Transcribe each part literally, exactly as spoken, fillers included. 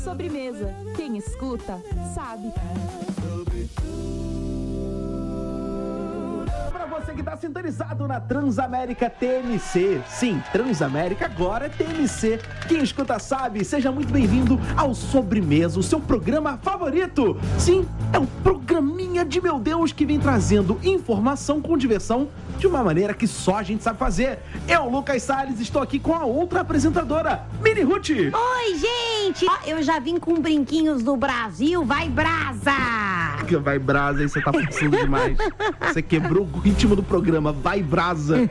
Sobremesa. Quem escuta, sabe. Para você que está sintonizado na Transamérica T M C. Sim, Transamérica agora é T M C. Quem escuta sabe, seja muito bem-vindo ao Sobremesa, o seu programa favorito. Sim, é um programinha de meu Deus que vem trazendo informação com diversão de uma maneira que só a gente sabe fazer. Eu, Lucas Salles, estou aqui com a outra apresentadora, Mini Ruth. Oi, gente! Ó, eu já vim com brinquinhos do Brasil, vai brasa! Que vai brasa, aí você tá forçando demais. Você quebrou o ritmo do programa, vai brasa.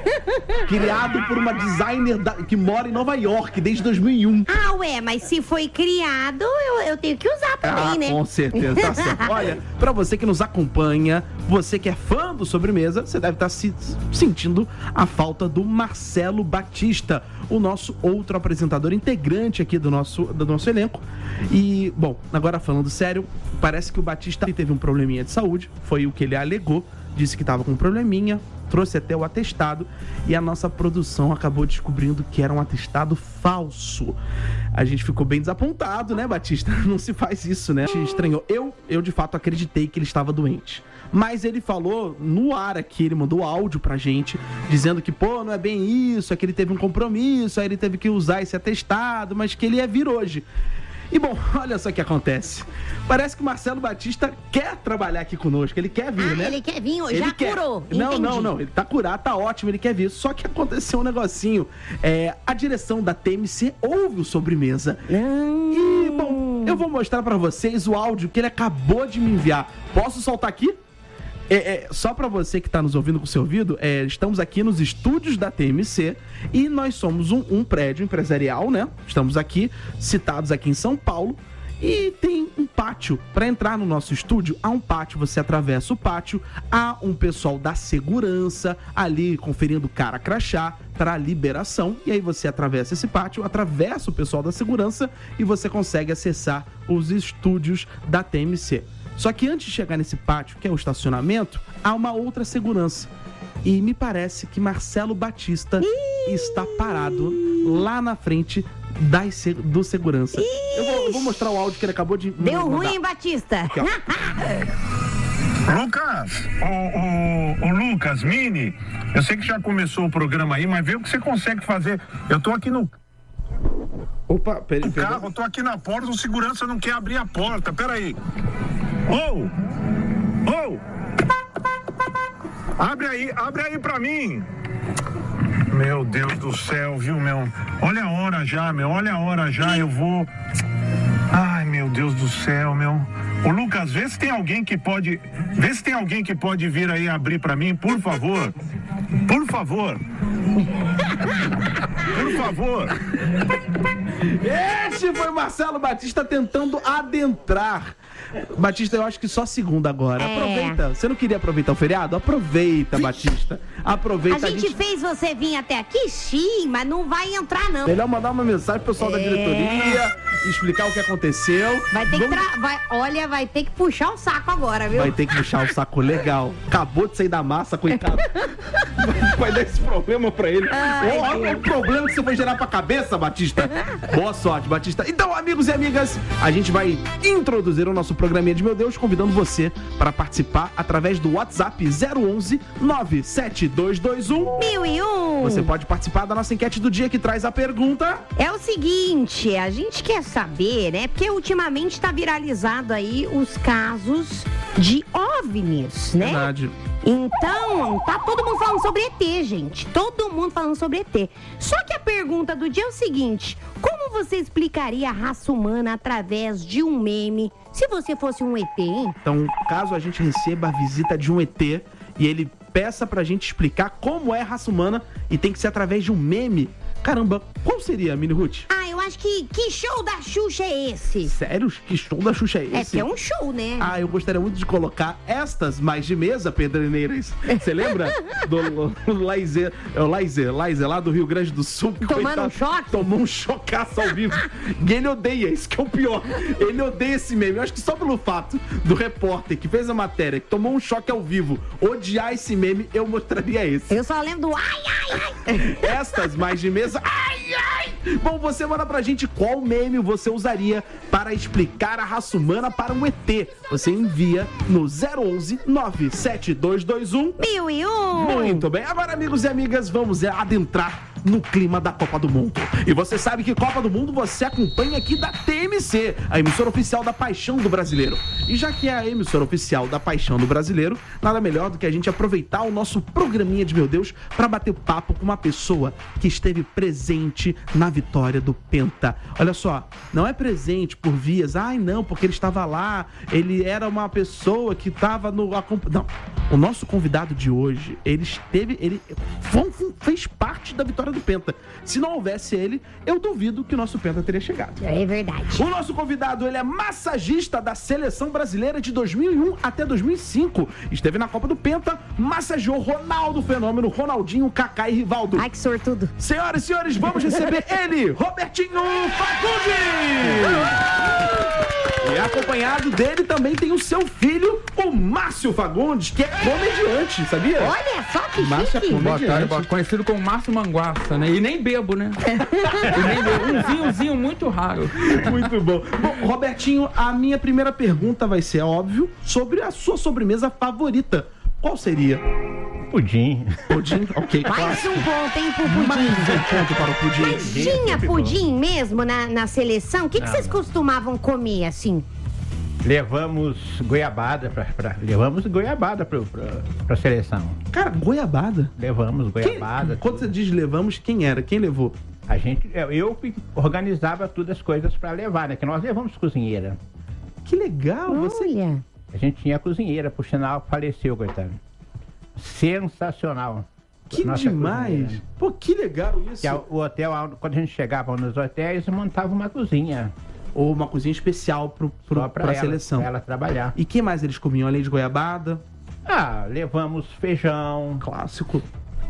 Criado por uma designer da, que mora em Nova York desde dois mil e um. Ah, ué, mas se foi criado, eu, eu tenho que usar também, ah, né? Com certeza, tá certo. Olha, pra você que nos acompanha, você que é fã do Sobremesa, você deve estar se sentindo a falta do Marcelo Batista, o nosso outro apresentador integrante aqui do nosso, do nosso elenco. E, bom, agora falando sério, parece que o Batista teve um probleminha de saúde, foi o que ele alegou, disse que estava com um probleminha, trouxe até o atestado e a nossa produção acabou descobrindo que era um atestado falso. A gente ficou bem desapontado, né, Batista? Não se faz isso, né? A gente estranhou. Eu, eu de fato acreditei que ele estava doente. Mas ele falou no ar aqui, ele mandou áudio pra gente, dizendo que, pô, não é bem isso, é que ele teve um compromisso, aí ele teve que usar esse atestado, mas que ele ia vir hoje. E bom, olha só o que acontece. Parece que o Marcelo Batista quer trabalhar aqui conosco, ele quer vir, ah, né? ele quer vir, ele já quer. curou, Não, entendi. não, não, ele tá curado, tá ótimo, ele quer vir. Só que aconteceu um negocinho. É, a direção da T M C ouve o Sobremesa. Hum. E, bom, eu vou mostrar pra vocês o áudio que ele acabou de me enviar. Posso soltar aqui? É, é, só pra você que tá nos ouvindo com o seu ouvido, é, estamos aqui nos estúdios da T M C e nós somos um, um prédio empresarial, né? Estamos aqui, citados aqui em São Paulo, e tem um pátio. Para entrar no nosso estúdio, há um pátio, você atravessa o pátio, há um pessoal da segurança ali conferindo cara crachá para liberação, e aí você atravessa esse pátio, atravessa o pessoal da segurança e você consegue acessar os estúdios da T M C. Só que antes de chegar nesse pátio, que é o estacionamento, há uma outra segurança. E me parece que Marcelo Batista Ih! está parado lá na frente das, do segurança. Eu vou, eu vou mostrar o áudio que ele acabou de Deu mandar. ruim, Batista. Aqui, ó. Lucas, o, o, o Lucas, Mini, eu sei que já começou o programa aí, mas vê o que você consegue fazer. Eu tô aqui no... Opa, peraí, O carro, eu tô aqui na porta, o segurança não quer abrir a porta, peraí. Ô! Ô! Abre aí, abre aí pra mim. Meu Deus do céu, viu, meu? Olha a hora já, meu, olha a hora já, eu vou... Ai, meu Deus do céu, meu. Ô, Lucas, vê se tem alguém que pode... Vê se tem alguém que pode vir aí abrir pra mim, por favor. Por favor. Por favor. Este foi Marcelo Batista tentando adentrar. Batista, eu acho que só segunda agora. É. Aproveita. Você não queria aproveitar o feriado? Aproveita, Batista. Aproveita. A gente, a gente fez você vir até aqui, sim, mas não vai entrar, não. Melhor mandar uma mensagem pro pessoal é. da diretoria, explicar o que aconteceu. Vai ter Vamos... que tra... vai... Olha, vai ter que puxar o saco agora, viu? Vai ter que puxar o saco legal. Acabou de sair da massa, coitado. Vai dar esse problema pra ele. Ai, Olha o problema que você foi gerar pra cabeça, Batista. Boa sorte, Batista. Então, amigos e amigas, a gente vai introduzir o nosso programinha de Meu Deus, convidando você para participar através do WhatsApp zero onze nove sete dois dois um mil e um. Você pode participar da nossa enquete do dia que traz a pergunta. É o seguinte, a gente quer saber, né? Porque ultimamente tá viralizado aí os casos de OVNIs, né? Verdade. Então, tá todo mundo falando sobre E T, gente. Todo mundo falando sobre E T. Só que a pergunta do dia é o seguinte: como você explicaria a raça humana através de um meme se você fosse um E T, hein? Então, caso a gente receba a visita de um E T e ele peça pra gente explicar como é a raça humana e tem que ser através de um meme, caramba, qual seria, Mini Ruth? Ah, eu acho que que show da Xuxa é esse? Sério? Que show da Xuxa é esse? É que é um show, né? Ah, eu gostaria muito de colocar estas mais de mesa, pedreneiras. Você lembra? Do Laizer, é o Laizer, Laizer lá do Rio Grande do Sul. Tomando coitado, um choque? Tomou um chocaço ao vivo. E ele odeia, isso que é o pior. Ele odeia esse meme. Eu acho que só pelo fato do repórter que fez a matéria, que tomou um choque ao vivo, odiar esse meme, eu mostraria esse. Eu só lembro do ai, ai, ai. Estas mais de mesa, ai, ai. Bom, você manda pra gente qual meme você usaria para explicar a raça humana para um E T. Você envia no zero onze nove sete dois dois um Mil e um. Muito bem. Agora, amigos e amigas, vamos adentrar no clima da Copa do Mundo. E você sabe que Copa do Mundo você acompanha aqui da T M C, a emissora oficial da Paixão do Brasileiro. E já que é a emissora oficial da Paixão do Brasileiro, nada melhor do que a gente aproveitar o nosso programinha de Meu Deus para bater papo com uma pessoa que esteve presente na vitória do Penta. Olha só, não é presente por vias, ai não, porque ele estava lá, ele era uma pessoa que estava no... Não, o nosso convidado de hoje, ele esteve, ele fez parte da vitória do Penta. Se não houvesse ele, eu duvido que o nosso Penta teria chegado. É verdade. O nosso convidado, ele é massagista da Seleção Brasileira de dois mil e um até dois mil e cinco. Esteve na Copa do Penta, massageou Ronaldo Fenômeno, Ronaldinho, Kaká e Rivaldo. Ai, que sortudo. Senhoras e senhores, vamos receber ele, Robertinho Fagundes! E acompanhado dele também tem o seu filho, o Márcio Fagundes, que é comediante, sabia? Olha só que Márcio é chique. comediante. Boa tarde, conhecido como Márcio Manguaça, né? E nem bebo, né? E nem bebo. Um vinhozinho muito raro. Muito bom. Bom, Robertinho, a minha primeira pergunta vai ser, óbvio, sobre a sua sobremesa favorita. Qual seria? Pudim. Pudim? Ok. Mais um ponto, hein, pro pudim. Mais um ponto para o pudim. Mas tinha pudim mesmo na, na seleção? O que, que vocês costumavam comer, assim? Levamos goiabada pra, pra levamos goiabada pra, pra, pra seleção. Cara, goiabada? Levamos goiabada. Quem, quando você diz levamos, quem era? Quem levou? A gente, eu organizava todas as coisas pra levar, né? Que nós levamos cozinheira. Que legal, você... Olha. A gente tinha cozinheira, por sinal, faleceu, coitado. Sensacional. Que Nossa demais. cozinheira. Pô, que legal isso. Que a- o hotel, quando a gente chegava nos hotéis, montava uma cozinha. Ou uma cozinha especial pro, pro, Só pra, pra ela, seleção. pra ela trabalhar. E que mais eles comiam? Além de goiabada? Ah, levamos feijão, Clássico.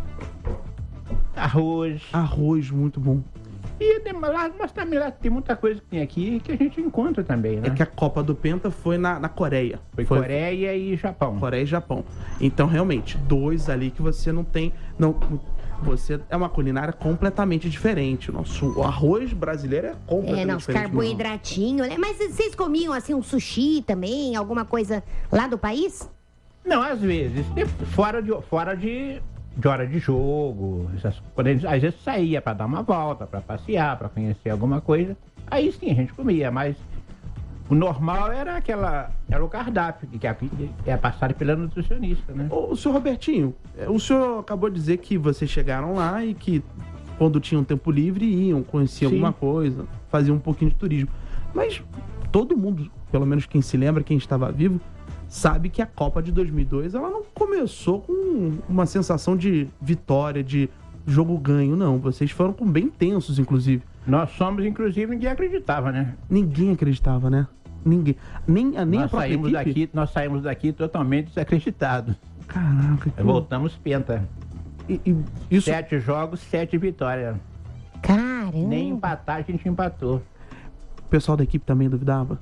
arroz. Arroz, muito bom. E tem- lá, mas também lá tem muita coisa que tem aqui que a gente encontra também, né? É que a Copa do Penta foi na, na Coreia. Foi Coreia e Japão. Coreia e Japão. Então, realmente, dois ali que você não tem... Não, você é uma culinária completamente diferente. O nosso o arroz brasileiro é completamente É, não, os diferente. carboidratinhos, né? Mas vocês comiam, assim, um sushi também? Alguma coisa lá do país? Não, às vezes. Fora de, fora de, de hora de jogo. Essas, quando a gente, às vezes saía pra dar uma volta, pra passear, pra conhecer alguma coisa. Aí sim, a gente comia, mas... O normal era aquela... Era o cardápio, que é, que é passado pela nutricionista, né? Ô, senhor Robertinho, o senhor acabou de dizer que vocês chegaram lá e que quando tinham tempo livre iam, conheciam Sim. alguma coisa, faziam um pouquinho de turismo. Mas todo mundo, pelo menos quem se lembra, quem estava vivo, sabe que a Copa de dois mil e dois ela não começou com uma sensação de vitória, de jogo ganho, não. Vocês foram com bem tensos, inclusive. Nós somos, inclusive, ninguém acreditava, né? Ninguém acreditava, né? Ninguém. Nem, nem a nós, própria saímos equipe. daqui, nós saímos daqui totalmente desacreditados. Caraca. que- Voltamos penta. E, e isso... Sete jogos, sete vitórias. Caramba. Nem empatar, a gente empatou. O pessoal da equipe também duvidava?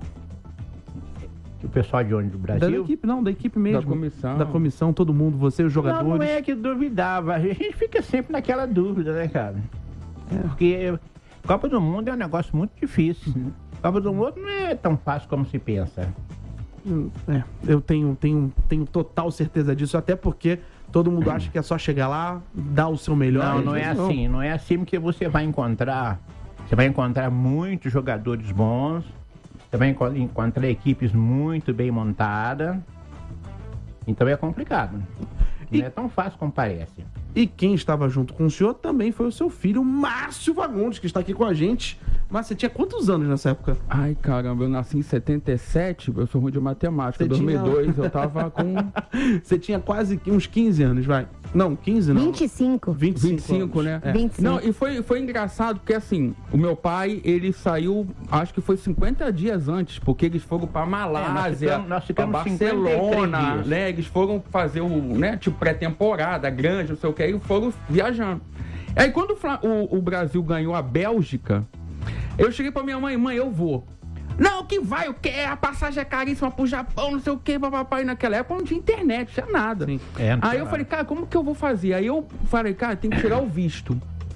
O pessoal de onde? Do Da, Brasil? equipe, não, da equipe mesmo. Da comissão. Da comissão, todo mundo, você, os jogadores. Não, não é que duvidava. A gente fica sempre naquela dúvida, né, cara? É. Porque Copa do Mundo é um negócio muito difícil. Né? Copa do Mundo não é tão fácil como se pensa. Hum, É, eu tenho, tenho, tenho total certeza disso, até porque todo mundo acha que é só chegar lá, dar o seu melhor. Não, não é assim. Não é assim que você vai encontrar. Você vai encontrar muitos jogadores bons. Você vai enco- encontrar equipes muito bem montadas. Então é complicado. E- Não é tão fácil como parece. E quem estava junto com o senhor também foi o seu filho, Márcio Fagundes, que está aqui com a gente. Mas você tinha quantos anos nessa época? Ai, caramba, eu nasci em setenta e sete, eu sou ruim de matemática. Em Você dois mil e dois tinha- eu tava com Você tinha quase que uns quinze anos, vai. Não, quinze não. vinte e cinco. vinte e cinco, vinte e cinco, anos. né? É. vinte e cinco. Não, e foi, foi engraçado porque assim, o meu pai, ele saiu, acho que foi cinquenta dias antes, porque eles foram pra Malásia, ficamos- nós pra ficamos cinquenta e três Barcelona, dias. né? Eles foram fazer o, né, tipo, pré-temporada, grande, não sei o que, e foram viajando. Aí quando o, Fla- o- o Brasil ganhou a Bélgica, eu cheguei pra minha mãe, mãe, eu vou. Não, que vai, o que? A passagem é caríssima pro Japão, não sei o que, papai. Naquela época não tinha internet, não tinha nada. Sim. É, não tinha Aí eu nada. falei, cara, como que eu vou fazer? Aí eu falei, cara, tem que tirar o visto.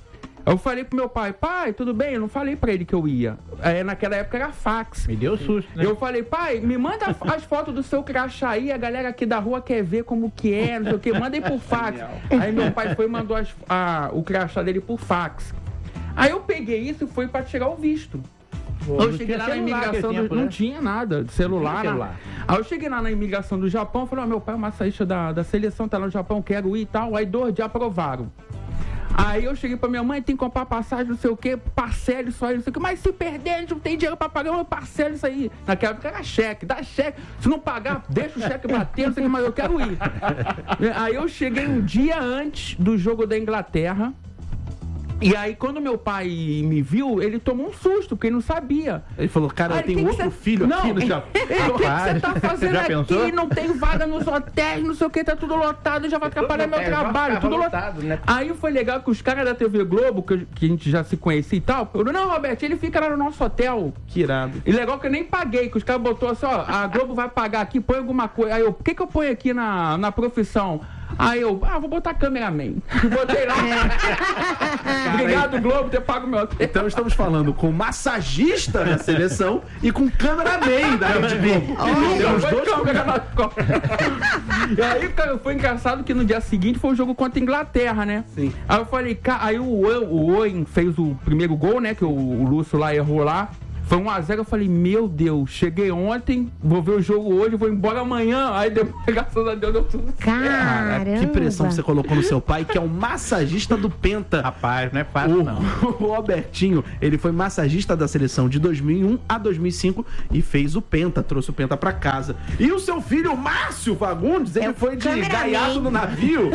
Eu falei pro meu pai, pai, tudo bem? Eu não falei pra ele que eu ia. É, naquela época era fax. Me deu susto, né? Eu falei, pai, me manda as fotos do seu crachá aí, a galera aqui da rua quer ver como que é, não sei o que, manda aí por fax. Aí meu pai foi e mandou as, a, o crachá dele por fax. Aí eu peguei isso e fui pra tirar o visto. Pô, eu cheguei lá na imigração, tempo, do, né? não tinha nada de celular. Não tinha na- celular. Aí eu cheguei lá na imigração do Japão, falei, ó, meu pai é massagista da, da seleção, tá lá no Japão, quero ir e tal. Aí dois dias aprovaram. Aí eu cheguei pra minha mãe, tem que comprar passagem, não sei o que, parcela isso aí, não sei o que, mas se perder, a gente não tem dinheiro pra pagar, eu parcelo isso aí. Naquela época era cheque, dá cheque, se não pagar, deixa o cheque bater, não sei o que, mas eu quero ir. Aí eu cheguei um dia antes do jogo da Inglaterra, e aí quando meu pai me viu, ele tomou um susto, porque ele não sabia. Ele falou, cara, Aí, eu tenho que que outro cê- filho não, aqui no Japão. Ele, o que que você tá fazendo Já aqui? pensou? Não tem vaga nos hotéis, não sei o que, tá tudo lotado, já vai atrapalhar meu hotel, já trabalho, ficava tudo lotado. lotado, né? Aí foi legal que os caras da T V Globo, que, eu- que a gente já se conhecia e tal, falaram, não, Roberto, ele fica lá no nosso hotel. Que irado. E legal que eu nem paguei, que os caras botou assim, ó, a Globo vai pagar aqui, põe alguma coisa. Aí eu, por que que eu ponho aqui na, na profissão? Aí eu, ah, vou botar cameraman. Botei lá. Obrigado, Globo, por ter pago meu hotel. Então estamos falando com massagista da seleção e com cameraman da Rede Globo. Tem os dois câmeras. E aí, cara, foi engraçado que no dia seguinte foi o jogo contra a Inglaterra, né? Sim. Aí eu falei, ca- aí o, Owen- o Owen fez o primeiro gol, né? Que o, o Lúcio lá errou lá. Foi um a zero, eu falei, meu Deus, cheguei ontem, vou ver o jogo hoje, vou embora amanhã. Aí depois, graças a Deus, deu tudo certo. Cara, Caramba. que pressão você colocou no seu pai, que é o massagista do Penta. Rapaz, não é fácil, O, não. o Robertinho, ele foi massagista da seleção de dois mil e um a dois mil e cinco e fez o Penta, trouxe o Penta pra casa. E o seu filho, Márcio Fagundes, ele É o foi de cameraman. gaiato no navio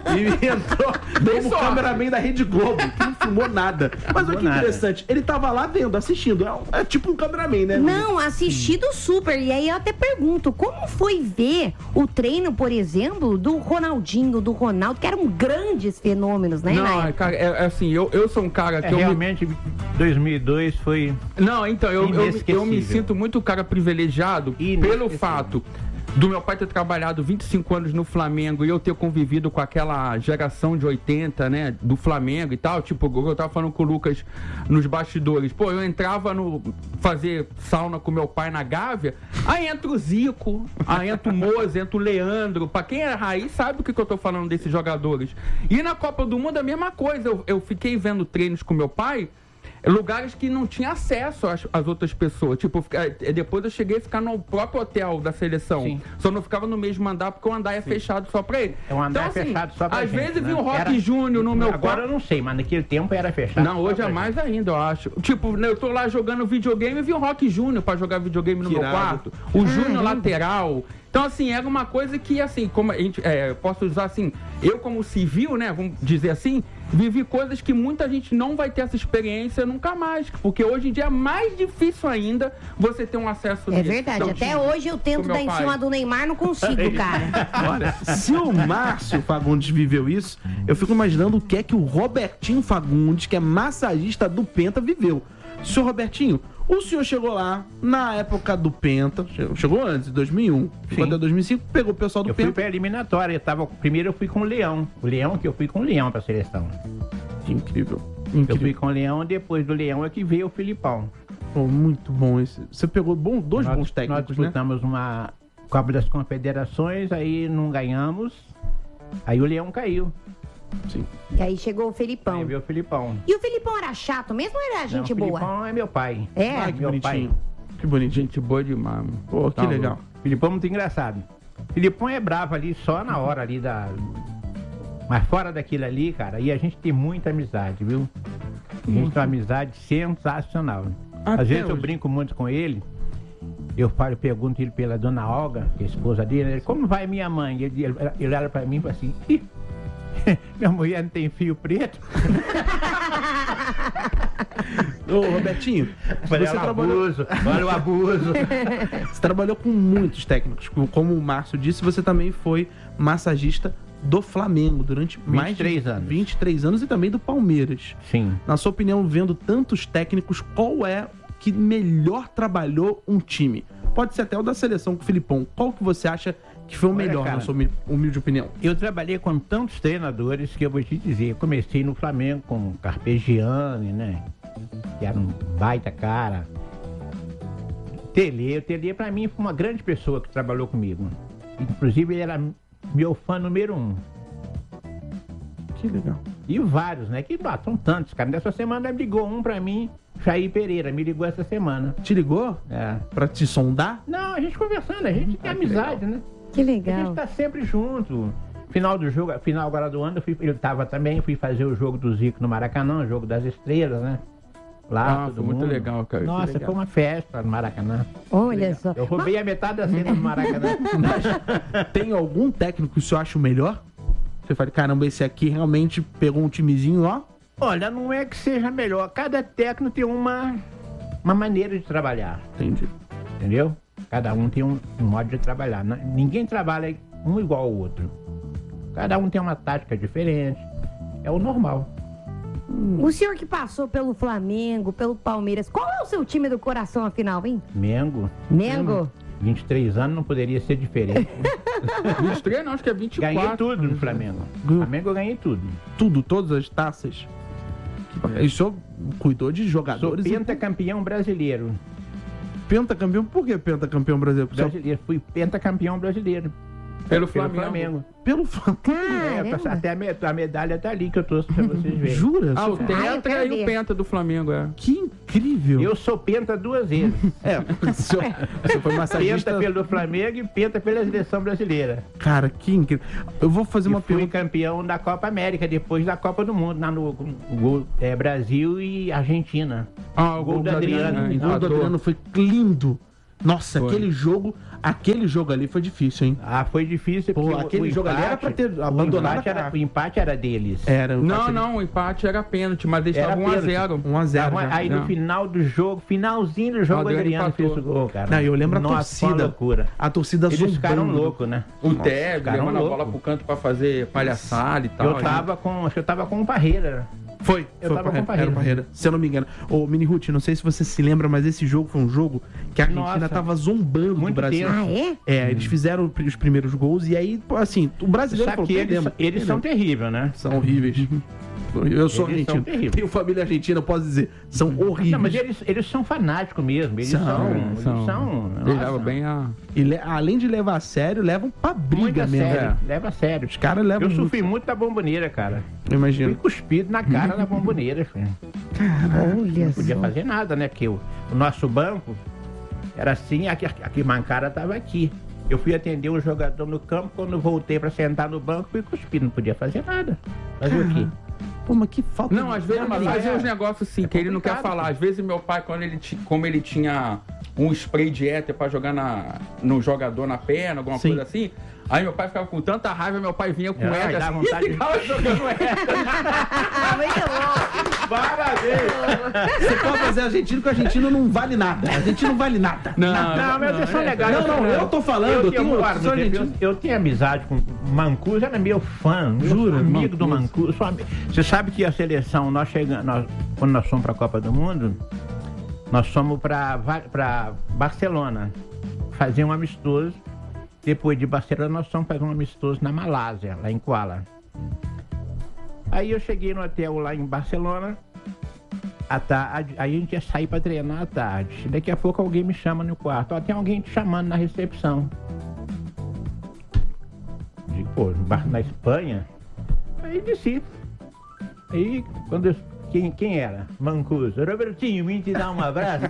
e entrou como sorte. cameraman da Rede Globo, que não filmou nada. Mas olha que nada. interessante, ele tava lá vendo, assistindo. É, um- é tipo um cameraman, né? Não, assistido super. E aí eu até pergunto, como foi ver o treino, por exemplo, do Ronaldinho, do Ronaldo, que eram grandes fenômenos, né? na Não, época? cara, é, é assim, eu, eu sou um cara É, que eu me- realmente, dois mil e dois foi... Não, então, eu, eu, eu me Inesquecível. sinto muito cara privilegiado pelo Inesquecível. fato do meu pai ter trabalhado vinte e cinco anos no Flamengo e eu ter convivido com aquela geração de oitenta, né, do Flamengo e tal, tipo, eu tava falando com o Lucas nos bastidores, pô, eu entrava no fazer sauna com meu pai na Gávea, aí entra o Zico, aí entra o Moza, entra o Leandro, pra quem é raiz sabe o que, que eu tô falando desses jogadores. E na Copa do Mundo a mesma coisa, eu, eu fiquei vendo treinos com meu pai, lugares que não tinha acesso às, às outras pessoas. Tipo, fica- eh, depois eu cheguei a ficar no próprio hotel da seleção. Sim. Só não ficava no mesmo andar porque o andar é fechado só pra ele. É um andar Então, assim, fechado só pra às gente, vezes né? vi o Rock Era- Júnior no meu Agora quarto. eu não sei, mas naquele tempo era fechado. Não, hoje só é pra mais gente. ainda, eu acho. Tipo, né, eu tô lá jogando videogame e vi o Rock Júnior pra jogar videogame no Que meu irado. quarto. O Júnior lateral. Então, assim, era uma coisa que, assim, como a gente, é, eu posso usar assim, eu como civil, né, vamos dizer assim, vivi coisas que muita gente não vai ter essa experiência nunca mais, porque hoje em dia é mais difícil ainda você ter um acesso É nisso. verdade. Então, Até hoje eu tento com meu dar em pai. cima do Neymar, não consigo, cara. Olha, se o Márcio Fagundes viveu isso, eu fico imaginando o que é que o Robertinho Fagundes, que é massagista do Penta, viveu. Senhor Robertinho, o senhor chegou lá na época do Penta, chegou- chegou antes, em dois mil e um, ficou Sim. até dois mil e cinco, pegou o pessoal do Eu fui Penta. pra eliminatória, eu tava, primeiro eu fui com o Leão. O Leão que eu fui com o Leão pra seleção. Que incrível. Eu fui Incrível. com o Leão, depois do Leão é que veio o Filipão. Pô, muito bom esse. Você pegou bom, dois nós, bons técnicos, Nós né? disputamos uma Copa das Confederações, aí não ganhamos. Aí o Leão caiu. Sim. E aí chegou o Felipão. Aí veio o Filipão. E o Felipão era chato mesmo ou era gente não, o boa? Filipão é meu pai. É? Ai, que meu bonitinho. Que bonitinho. Gente boa demais. Mano. Pô, que Tá legal. louco. Filipão é muito engraçado. Filipão é bravo ali só na hora ali da. Mas fora daquilo ali, cara, aí a gente tem muita amizade, viu? A gente tem uma amizade sensacional. Até Às vezes eu hoje. brinco muito com ele. Eu falo, eu pergunto ele pela dona Olga, que é a esposa dele, ele, como vai minha mãe? Ele, ele, ele olha pra mim e fala assim, "Ih, minha mulher não tem fio preto?" Ô, Robertinho, Falei, você olha o trabalhou, abuso, olha o abuso. você trabalhou com muitos técnicos. Como o Márcio disse, você também foi massagista do Flamengo durante mais de vinte e três anos. vinte e três anos e também do Palmeiras. Sim. Na sua opinião, vendo tantos técnicos, qual é que melhor trabalhou um time? Pode ser até o da seleção com o Filipão. Qual que você acha que foi o Olha, melhor, cara, na sua humi- humilde opinião? Eu trabalhei com tantos treinadores que eu vou te dizer. Eu comecei no Flamengo com o Carpegiani, né? Que era um baita cara. Tele, o Tele pra mim foi uma grande pessoa que trabalhou comigo. Inclusive ele era meu fã número um. Que legal. E vários, né? Que ah, são tantos, cara. Nessa semana ligou um pra mim, Jair Pereira, me ligou essa semana. Te ligou? É. Pra te sondar? Não, a gente conversando, a gente tem Ah, que amizade, né? Que A gente legal. tá sempre junto. Final do jogo, final agora do ano, eu fui, ele tava também, fui fazer o jogo do Zico no Maracanã, o jogo das estrelas, né? Lá, Ah, todo foi muito mundo. legal, cara. Nossa, Que legal. foi uma festa no Maracanã. Olha só. Eu roubei a metade da cena do Maracanã. Tem algum técnico que o senhor acha o melhor? Você fala, caramba, esse aqui realmente pegou um timezinho, ó. Olha, não é que seja melhor. Cada técnico tem uma, uma maneira de trabalhar, Entendi. entendeu? Cada um tem um, um modo de trabalhar. N- Ninguém trabalha um igual ao outro. Cada um tem uma tática diferente. É o normal. O senhor que passou pelo Flamengo, pelo Palmeiras, qual é o seu time do coração, afinal, hein? Mengo, Mengo? vinte e três anos não poderia ser diferente. vinte e três, não, acho que é vinte e quatro. Ganhei tudo no Flamengo. No Flamengo eu ganhei tudo. Tudo, todas as taças. Que bacana. E o senhor cuidou de Sou jogadores. e- pentacampeão brasileiro. Pentacampeão? Por que pentacampeão brasileiro? Porque o senhor- brasileiro. Fui pentacampeão brasileiro. Pelo Pelo Flamengo. Flamengo. Pelo Flamengo. É, Caramba. até a, me- a medalha tá ali que eu trouxe pra vocês verem. Jura? Ah, o Senhor? Ah, eu Tetra quero e ver. o Penta do Flamengo, é. Que incrível. Eu sou penta duas vezes. É, o senhor, o senhor foi massagista. Penta pelo Flamengo e penta pela seleção brasileira. Cara, que incrível. Eu vou fazer E uma fui pergunta. campeão da Copa América, depois da Copa do Mundo, lá no, no- é, Brasil e Argentina. Ah, o Gol do Adriano, né? O gol do Empatou. Adriano foi lindo. Nossa, Foi. aquele jogo, aquele jogo ali foi difícil, hein? Ah, foi difícil. Pô, porque o- aquele o jogo ali era pra ter o abandonado empate a era, cara. O empate era deles. Era. o Não, empate- não, o empate era pênalti, mas eles Era estavam um a zero. um a zero. Tava- já. aí Não. no final do jogo, finalzinho do jogo, o Adriano Adriano empatou. fez o gol, cara. Não, eu lembro a Nossa, foi uma torcida. loucura. A torcida Eles zombando. ficaram loucos, né? O Teve ficaram levando a louco. bola pro canto pra fazer palhaçada e tal. Eu tava com, acho que eu tava com o Parreira. Foi, Eu foi tava Parreira, com Parreira. era o Parreira, se eu não me engano. Ô, Mini Ruth, não sei se você se lembra, mas esse jogo foi um jogo que a Argentina Nossa. tava zombando do Muito Brasil. tenso. Ah, é? É, eles fizeram os primeiros gols e aí, pô, assim, o brasileiro Sabe falou, que eles, perdemos, eles são perdemos. terríveis, né? São horríveis. Eu sou Eles são argentino. terríveis. Tenho família argentina, eu posso dizer. São horríveis. Não, mas eles, eles são fanáticos mesmo. Eles São, são. Eles São. são. Eles nossa, levam bem a. E le- além de levar a sério, levam pra muito briga a mesmo. sério. É. Leva a sério. Os caras levam Eu muito. sofri muito da bomboneira, cara. Eu Fui imagino. cuspido na cara da bomboneira, filho. Olha Não podia só. fazer nada, né? Porque o, o nosso banco era assim, aqui, aqui Mancara tava aqui. Eu fui atender um jogador no campo, quando voltei pra sentar no banco, fui cuspido. Não podia fazer nada. Fazer o quê? Pô, mas que falta Não, de- às vezes Não, mas fazia é- uns negócios assim é que ele não quer complicado, falar. pô. Às vezes meu pai, quando ele ti- como ele tinha um spray de éter pra jogar na, no jogador na perna, alguma Sim. coisa assim, aí meu pai ficava com tanta raiva, meu pai vinha com Ai, éter dá assim, vontade e de- ficava jogando éter. Você pode fazer argentino, que o argentino não vale nada. Argentino não vale nada. Não, Não, mas vocês são é- legais. Não, não, eu tô falando, eu Eu, tenho- tenho, eu eu, sou argentino. eu, eu tenho amizade com o Mancuso, era meu fã, meu Jura? amigo do Mancuso. Mancuso. sou ami- Você sabe que a seleção, nós chegamos, nós, quando nós fomos para a Copa do Mundo, nós fomos para Barcelona fazer um amistoso. Depois de Barcelona, nós fomos fazer um amistoso na Malásia, lá em Kuala. Aí eu cheguei no hotel lá em Barcelona. À tarde, aí a gente ia sair pra treinar à tarde. Daqui a pouco alguém me chama no quarto. Ó, tem alguém te chamando na recepção. Digo, pô, no bar- na Espanha? Aí desci. Aí, quando eu, quem, quem era? Mancuso. Robertinho, vim te dar um abraço.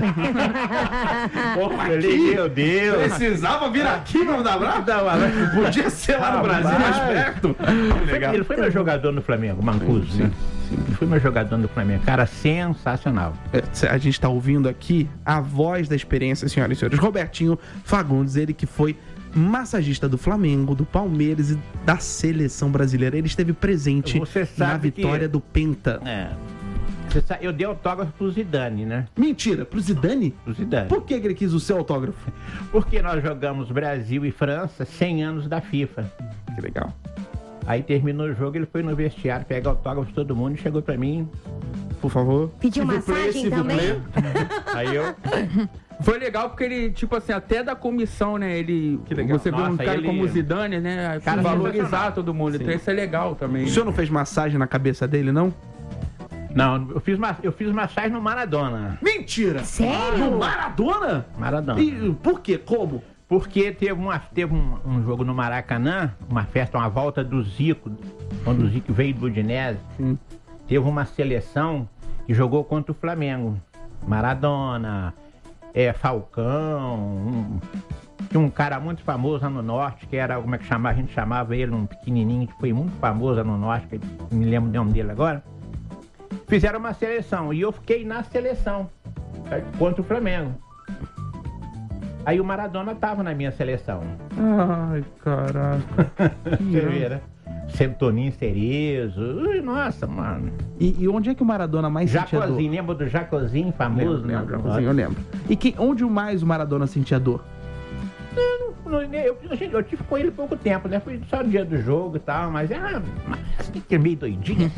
Pô, Eu falei, meu Deus. Precisava vir aqui pra me dar abraço? Dar um abraço. Podia ser lá no Brasil, mais Rapaz. perto. Foi- Ele foi meu jogador no Flamengo, Mancuso, né? Ele foi meu jogador no Flamengo. Cara, sensacional. É, a gente tá ouvindo aqui a voz da experiência, senhoras e senhores. Robertinho Fagundes, ele que foi massagista do Flamengo, do Palmeiras e da seleção brasileira. Ele esteve presente Você na sabe que- vitória do Penta. É. Você sabe, eu dei autógrafo pro Zidane, né? Mentira, pro Zidane? Pro Zidane. Por que que ele quis o seu autógrafo? Porque nós jogamos Brasil e França cem anos da FIFA. Que legal. Aí terminou o jogo, ele foi no vestiário pegar autógrafo de todo mundo e chegou pra mim. Por favor. Pediu S'il vous plaît, massagem s'il vous também? plaît. Aí eu. Foi legal porque ele, tipo assim, até da comissão, né? Ele. Que legal. Você vê um Nossa, cara ele- como o Zidane, né? Cara valorizar sensacional. todo mundo. Então isso é legal também. O senhor não fez massagem na cabeça dele, não? Não, eu fiz, ma- eu fiz massagem no Maradona. Mentira! Sério? No Maradona? Maradona. E por quê? Como? Porque teve, uma, teve um, um jogo no Maracanã, uma festa, uma volta do Zico, quando o Zico veio do Udinese. Hum. Teve uma seleção que jogou contra o Flamengo. Maradona, é, Falcão, um, tinha um cara muito famoso lá no Norte, que era, como é que chamava? A gente chamava ele, um pequenininho, que foi muito famoso lá no Norte, que eu não me lembro o nome dele agora. Fizeram uma seleção e eu fiquei na seleção contra o Flamengo. Aí o Maradona tava na minha seleção. Ai, caraca. Você vê, né? Toninho Cerezo. Ui, nossa, mano. E, e onde é que o Maradona mais sentia dor? Jacozinho, lembra do Jacozinho famoso? Lembro, lembro, Não, Jacozinho, eu lembro. E que, onde mais o Maradona sentia dor? não, eu, eu, eu tive com ele pouco tempo, né? Foi só no dia do jogo e tal, mas ah, mas que é meio doidinho.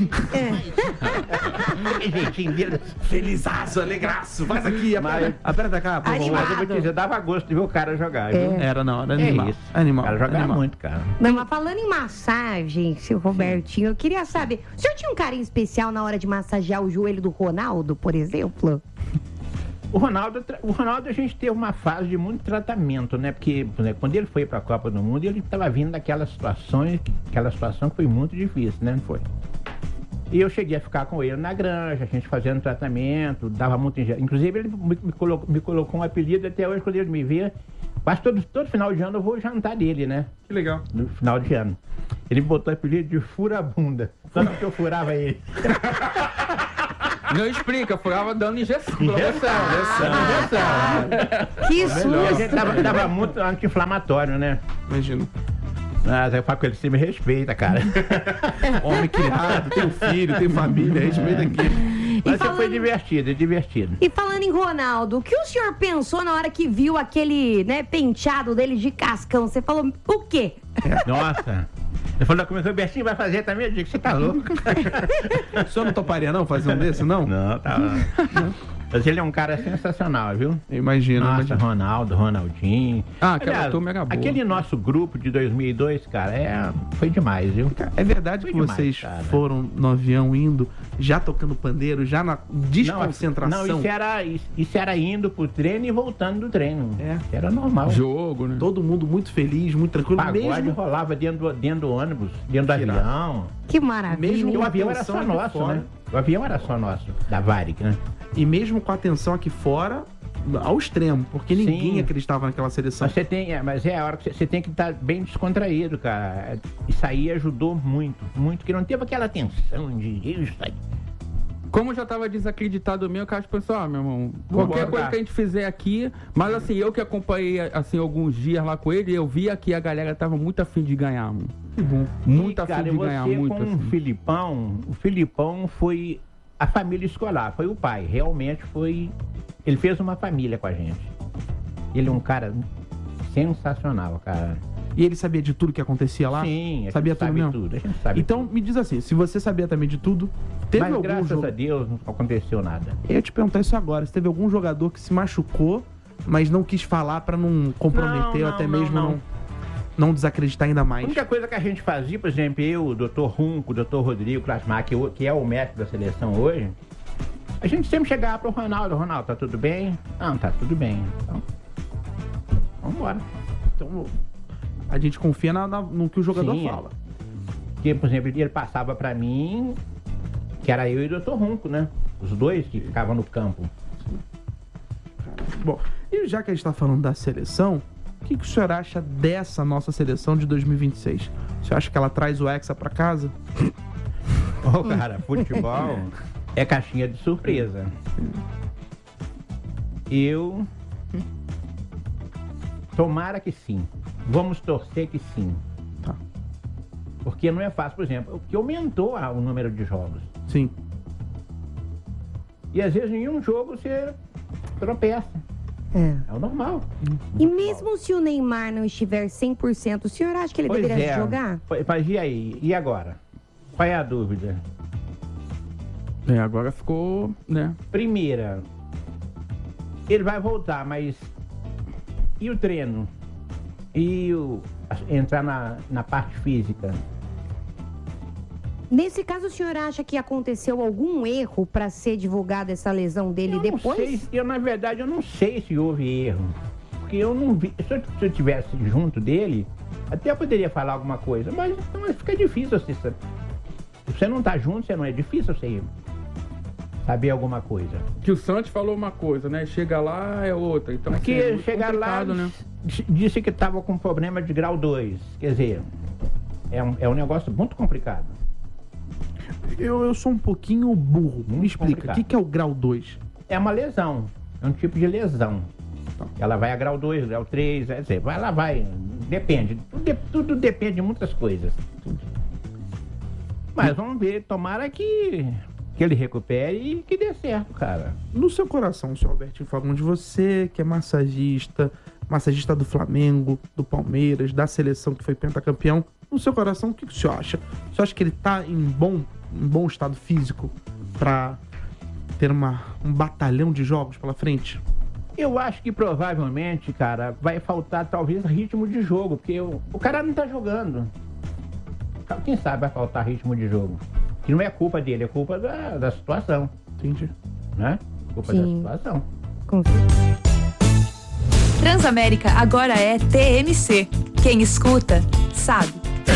Que jeitinho dele. Felizaço, alegraço. Faz aqui, Mas- aperta cá, por favor. Animado. Mas eu vou te dizer, dava gosto de ver o cara jogar, viu? Era não, era É animal. isso. Animal. O cara jogava animal. muito, cara. Não, mas falando em massagem, seu Robertinho, eu queria saber, o senhor tinha um carinho especial na hora de massagear o joelho do Ronaldo, por exemplo? O Ronaldo, o Ronaldo, a gente teve uma fase de muito tratamento, né? Porque por exemplo, quando ele foi para a Copa do Mundo, ele estava vindo daquelas situações, aquela situação que foi muito difícil, né? Não foi? E eu cheguei a ficar com ele na granja, a gente fazendo tratamento, dava muito... inje- Inclusive, ele me, me colocou, me colocou um apelido, até hoje, quando ele me vê, quase todo, todo final de ano eu vou jantar dele, né? Que legal. No final de ano. Ele me botou o apelido de furabunda. Tanto que eu furava ele. Não explica, furava dando injeção. pra você. Injeção. Que E a susto! gente dava, dava muito anti-inflamatório, né? Imagino. Mas eu falo com ele, você me respeita, cara. Homem criado, tem um filho, tem família, respeita aqui. Mas falando- foi divertido, é divertido. E falando em Ronaldo, o que o senhor pensou na hora que viu aquele, né, penteado dele de cascão? Você falou o quê? Nossa. Ele falou comigo, o Bertinho vai fazer também? Eu digo, você tá louco? O senhor não toparia não fazer um desse, não? Não, tá. Mas ele é um cara sensacional, viu? Eu imagino, Nossa, imagino. Ronaldo, Ronaldinho. Ah, aquela Aliás, turma era boa. Aquele nosso grupo de dois mil e dois, cara, é... foi demais, viu? É verdade Foi que demais, vocês cara. foram no avião indo, já tocando pandeiro, já na desconcentração? Não, isso era, isso, isso era indo pro treino e voltando do treino. É. Era normal. Jogo, né? Todo mundo muito feliz, muito tranquilo, Pagode mesmo, rolava dentro do, dentro do ônibus, dentro do Que irado. avião. Que maravilha. Mesmo E o uma avião era atenção só aqui nosso, fora. né? O avião era só nosso, da Varig, né? e mesmo com a atenção aqui fora, ao extremo, porque ninguém Sim. acreditava naquela seleção. Mas você tem, é, mas é a hora que você, você tem que estar bem descontraído, cara. Isso aí ajudou muito, muito, que não teve aquela tensão de isso aí. Como eu já tava desacreditado mesmo, o cara pensou, ah, meu irmão, qualquer Vambora, coisa tá. que a gente fizer aqui, mas assim, eu que acompanhei assim alguns dias lá com ele, eu via que a galera tava muito afim de ganhar, mano. Muito E, afim cara, de e ganhar, você muito com assim. o Filipão, o Filipão foi a família escolar, foi o pai, realmente foi, ele fez uma família com a gente. Ele é um cara sensacional, cara. E ele sabia de tudo que acontecia lá? Sim, a gente Sabia tudo sabe mesmo? tudo, a gente sabe Então, me diz assim, se você sabia também de tudo, teve Mas algum graças jogo... a Deus não aconteceu nada. Eu ia te perguntar isso agora, se teve algum jogador que se machucou, mas não quis falar pra não comprometer Não, ou até não, mesmo não, não, não desacreditar ainda A mais. única coisa que a gente fazia, por exemplo, eu, o doutor Runco, o doutor Rodrigo Klasmar, que, o- que é o médico da seleção hoje, a gente sempre chegava pro Ronaldo, Ronaldo, tá tudo bem? Não, tá tudo bem. Então, vamos embora. Então, a gente confia na- na- no que o jogador Sim, é. fala. Porque, por exemplo, ele passava pra mim, que era eu e o doutor Runco, né? Os dois que ficavam no campo. Bom, e já que a gente tá falando da seleção, o que, que o senhor acha dessa nossa seleção de dois mil e vinte e seis? O senhor acha que ela traz o Hexa pra casa? Ô, cara, futebol é caixinha de surpresa. Eu... Tomara que sim. Vamos torcer que sim. Tá. Porque não é fácil, por exemplo, porque aumentou a- o número de jogos. Sim. E às vezes em um jogo você tropeça. É. É o normal. E mesmo se o Neymar não estiver cem por cento, o senhor acha que ele Pois deveria é. jogar? Mas e aí? E agora? Qual é a dúvida? É, agora ficou, né? Primeira, ele vai voltar, mas e o treino? E o, entrar na, na parte física? Nesse caso, o senhor acha que aconteceu algum erro para ser divulgada essa lesão dele eu depois? Não sei, eu, na verdade, eu não sei se houve erro. Porque eu não vi. Se eu, se eu tivesse junto dele, até eu poderia falar alguma coisa. Mas então, fica difícil você saber. Se você não tá junto, você não é difícil você saber alguma coisa. Que o Santos falou uma coisa, né? Chega lá é outra. Então, assim, é Porque muito chegar lá, complicado, né? disse que estava com problema de grau dois. Quer dizer, é um, é um negócio muito complicado. Eu, eu sou um pouquinho burro. Me Muito explica, o complicado. que, que é o grau dois? É uma lesão. É um tipo de lesão. Ela vai a grau dois, grau três, quer dizer, vai, ela vai. Depende. Tudo, de- tudo depende de muitas coisas. Mas vamos ver, tomara que, que ele recupere e que dê certo, cara. No seu coração, senhor Albertinho Fagundes, você que é massagista, massagista do Flamengo, do Palmeiras, da seleção que foi pentacampeão, no seu coração, o que, que o senhor acha? O senhor acha que ele tá em bom, em bom estado físico pra ter uma, um batalhão de jogos pela frente? Eu acho que provavelmente, cara, vai faltar talvez ritmo de jogo, porque o, o cara não tá jogando. Quem sabe vai faltar ritmo de jogo. Que não é culpa dele, é culpa da, da situação, Entendi. né? Culpa Sim. da situação. Com certeza. Transamérica agora é T M C. Quem escuta, sabe.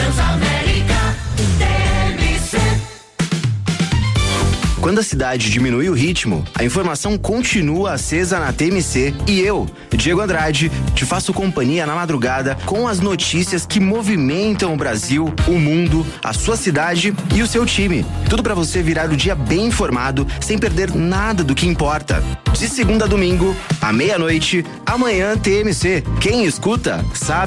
Quando a cidade diminui o ritmo, a informação continua acesa na T M C e eu, Diego Andrade, te faço companhia na madrugada com as notícias que movimentam o Brasil, o mundo, a sua cidade e o seu time. Tudo para você virar o dia bem informado, sem perder nada do que importa. De segunda a domingo, à meia-noite, amanhã T M C. Quem escuta, sabe.